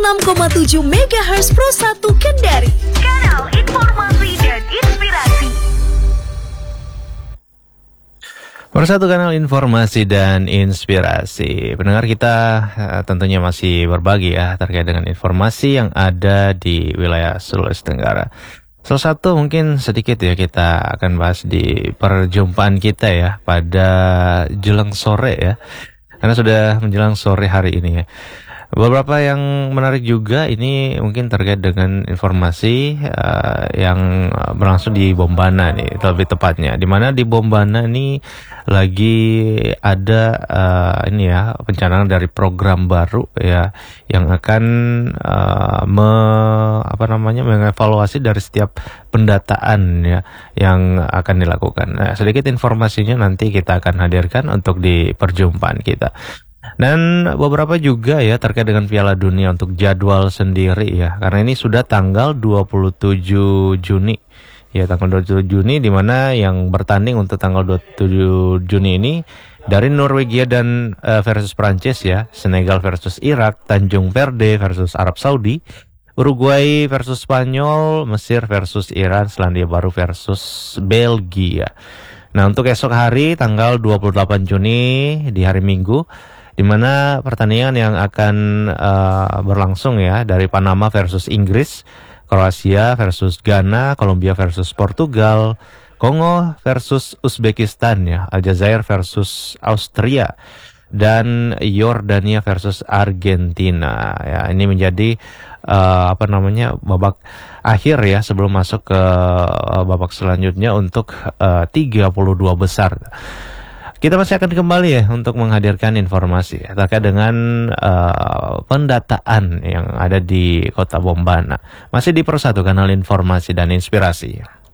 106,7 MHz Pro 1 Kendari. Kanal Informasi dan Inspirasi. Satu kanal informasi dan inspirasi. Pendengar kita tentunya masih berbagi ya terkait dengan informasi yang ada di wilayah Sulawesi Tenggara. Salah satu mungkin sedikit ya kita akan bahas di perjumpaan kita ya pada jelang sore ya. Karena sudah menjelang sore hari ini ya. Beberapa yang menarik juga ini mungkin terkait dengan informasi yang berlangsung di Bombana nih, lebih tepatnya. Di mana di Bombana ini lagi ada ini ya pencanangan dari program baru ya yang akan mengevaluasi dari setiap pendataan ya yang akan dilakukan. Nah, sedikit informasinya nanti kita akan hadirkan untuk di perjumpaan kita. Dan beberapa juga ya terkait dengan Piala Dunia untuk jadwal sendiri ya. Karena ini sudah tanggal 27 Juni. Ya, tanggal 27 Juni di mana yang bertanding untuk tanggal 27 Juni ini dari Norwegia dan versus Prancis ya, Senegal versus Irak, Tanjung Verde versus Arab Saudi, Uruguay versus Spanyol, Mesir versus Iran, Selandia Baru versus Belgia. Nah, untuk esok hari tanggal 28 Juni di hari Minggu di mana pertandingan yang akan berlangsung ya dari Panama versus Inggris, Kroasia versus Ghana, Kolombia versus Portugal, Kongo versus Uzbekistan ya, Aljazair versus Austria, dan Yordania versus Argentina ya. Ini menjadi babak akhir ya sebelum masuk ke babak selanjutnya untuk 32 besar. Kita masih akan kembali ya untuk menghadirkan informasi ya, terkait dengan pendataan yang ada di Kota Bombana. Masih di Pro 1 kanal informasi dan inspirasi.